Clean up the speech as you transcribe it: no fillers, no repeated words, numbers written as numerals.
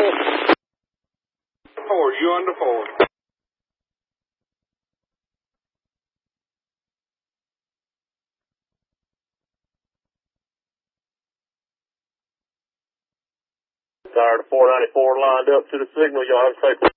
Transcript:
4, you under 4. Tired of 494 lined up to the signal. Y'all have a safe